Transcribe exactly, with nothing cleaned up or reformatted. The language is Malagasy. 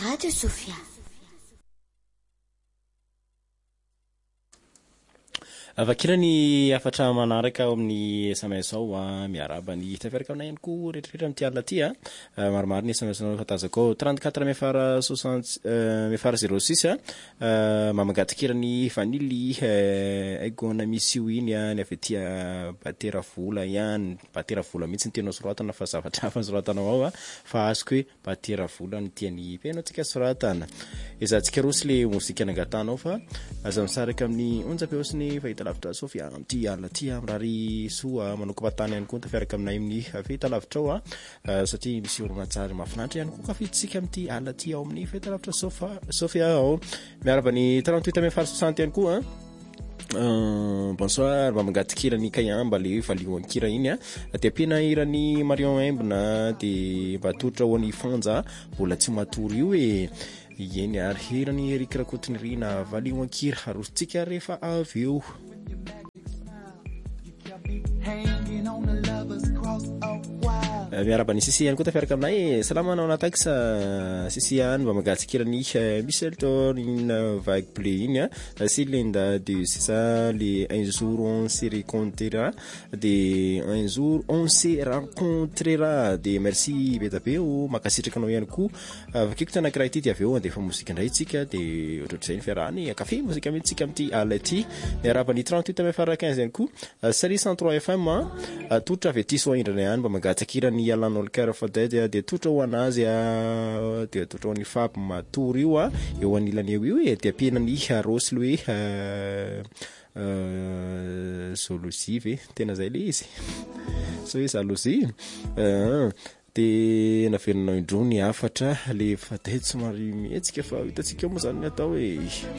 Radio Sofia. Avakirany afatra manaraka ao amin'ny S M S ao a miaraba ny taferaka aminay ihany koa rehetrarehetra amin'ity alina ity a maromaro ny S M S nao fatazako trente-quatre mefara soixante mefara zéro six a mamagatikirany vanily aigona misy io iny a ny avy aty batera vola ihany batera vola mihitsy ny tianao soratana fa zavatra hafa soratanao ao a fa azoko hoe batera vola ny tiany penantsika soratana ezantsika rosy le mozika nangatanao fa aza misaraka amin'ny onjapeosiny fahita lavitra Sofia amty alina ty amrary soa manoko patany ihany koa tafiaraka aminay amin'ny fahita lavitra ao a satria misy oronatsary mafinatra ihany koa kafitsika amty alina ty ao amin'ny fahita lavitra Sofia ao miaraba ny trente-huit mefara soixante ihany koa Uh, bonsoir mamangatikirany kayamba le valioankira iny a de apina irany Marion Embona de batotra ho any fanja mbola tsy matory io e yeny ary hirany Eric Rakotinirina valioankira harositsika rehefa avy eo miaraba ny sisi ihany koa tafiaraka aminay salama anao anataky sa sisi ihany mba mangatsikirany Michelton in vague bleu iny a Cylinda de c'est ça les un jour on se rencontrera de un jour on se rencontrera de merci betapeo makasitraka anao ihany koa vakiko tanakiraha ity de avy eo andefa mozika indray tsika de ohatr'izay ny fiarahany kafe mozika mihitsika amty ala ity miaraba ny trente-huit mefara quinze ihany koa Sari cent trois F M totra avy aty soa indrana ihany mba mangatsakirany alanao le cœur fadedy de totra ho anazy a de totra ho any fap matory io a eo anilany eo io e de apenany arosy le hoe solozive tena zay le izy so hoe salozy de naveronao indrony afatra le fadedy somary mihetsika fa hitatsika moa zany ny atao hoe